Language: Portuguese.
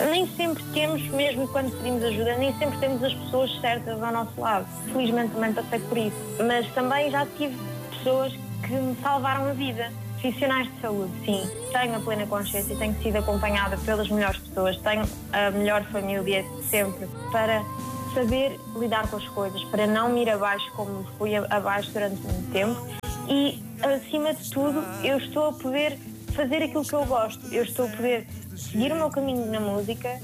nem sempre temos, mesmo quando pedimos ajuda, nem sempre temos as pessoas certas ao nosso lado. Felizmente também passei por isso. Mas também já tive pessoas que me salvaram a vida. Profissionais de saúde, sim. Tenho a plena consciência e tenho sido acompanhada pelas melhores pessoas. Tenho a melhor família de sempre para saber lidar com as coisas, para não me ir abaixo como fui abaixo durante muito tempo. E, acima de tudo, eu estou a poder fazer aquilo que eu gosto. Eu estou a poder seguir o meu caminho na música